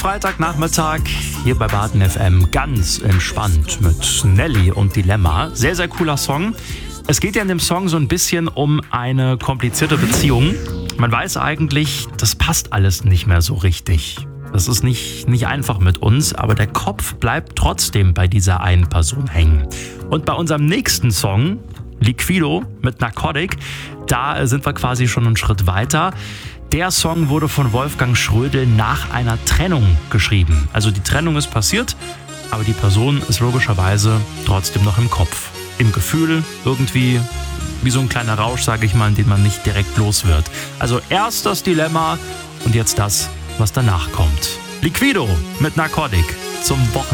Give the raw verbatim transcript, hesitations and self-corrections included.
Freitagnachmittag hier bei Baden F M ganz entspannt mit Nelly und Dilemma. Sehr, sehr cooler Song. Es geht ja in dem Song so ein bisschen um eine komplizierte Beziehung. Man weiß eigentlich, das passt alles nicht mehr so richtig. Das ist nicht, nicht einfach mit uns, aber der Kopf bleibt trotzdem bei dieser einen Person hängen. Und bei unserem nächsten Song, Liquido mit Narcotic, da sind wir quasi schon einen Schritt weiter. Der Song wurde von Wolfgang Schrödel nach einer Trennung geschrieben. Also die Trennung ist passiert, aber die Person ist logischerweise trotzdem noch im Kopf. Im Gefühl, irgendwie wie so ein kleiner Rausch, sage ich mal, in den man nicht direkt los wird. Also erst das Dilemma und jetzt das, was danach kommt. Liquido mit Narcotic zum Wochenende.